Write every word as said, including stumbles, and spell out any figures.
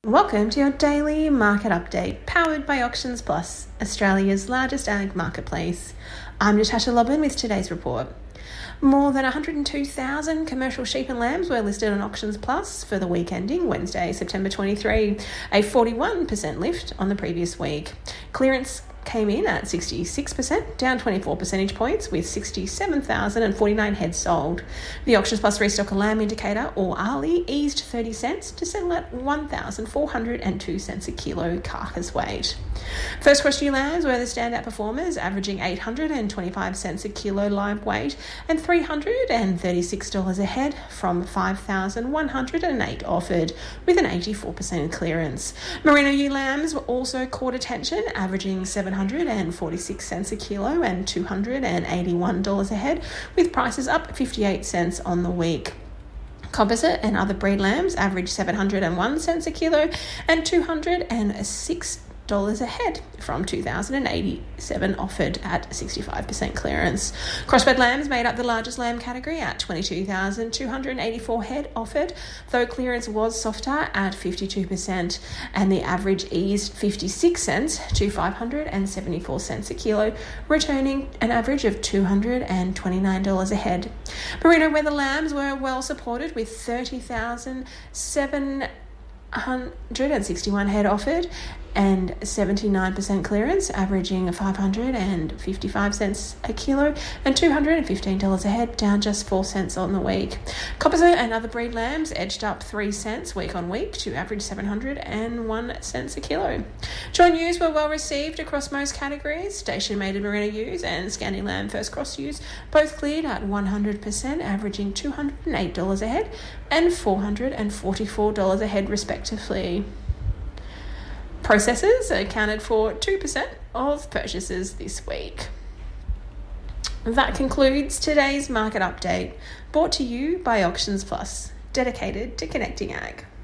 Welcome to your daily market update, powered by Auctions Plus, Australia's largest ag marketplace. I'm Natasha Lobban with today's report. More than one hundred two thousand commercial sheep and lambs were listed on Auctions Plus for the week ending Wednesday, September twenty-third, a forty-one percent lift on the previous week. Clearance came in at sixty-six percent, down twenty-four percentage points, with sixty-seven thousand forty-nine heads sold. The Auctions Plus Restock Lamb Indicator, or A R L I, eased thirty cents to settle at one thousand four hundred two cents a kilo carcass weight. First cross ewe lambs were the standout performers, averaging eight hundred twenty-five cents a kilo live weight and three hundred thirty-six dollars a head from five thousand one hundred eight offered, with an eighty-four percent clearance. Merino ewe lambs were also caught attention, averaging seven hundred forty-six cents a kilo and two hundred eighty-one dollars a head, with prices up fifty-eight cents on the week. Composite and other breed lambs averaged seven hundred one cents a kilo and two hundred six dollars a head from two thousand eighty-seven offered at sixty-five percent clearance. Crossbred lambs made up the largest lamb category at twenty-two thousand two hundred eighty-four head offered, though clearance was softer at fifty-two percent, and the average eased fifty-six cents to five hundred seventy-four cents a kilo, returning an average of two hundred twenty-nine dollars a head. Merino weather lambs were well supported, with thirty thousand seven hundred sixty-one head offered and seventy-nine percent clearance, averaging five hundred fifty-five cents a kilo and two hundred fifteen dollars a head, down just four cents on the week. Composite and other breed lambs edged up three cents week on week to average seven hundred one cents a kilo. Joint ewes were well received across most categories. Station mated merino ewes and Scandi lamb first cross ewes both cleared at one hundred percent, averaging two hundred eight dollars a head and four hundred forty-four dollars a head respectively. Processors accounted for two percent of purchases this week. That concludes today's market update, brought to you by Auctions Plus, dedicated to connecting ag.